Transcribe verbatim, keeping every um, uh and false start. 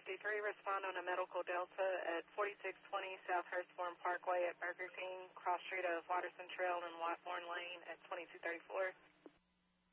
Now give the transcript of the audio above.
fifty-three, respond on a medical delta at forty-six twenty South Hurstbourne Parkway at Burger King, cross street of Watterson Trail and Watbourne Lane at twenty-two thirty-four.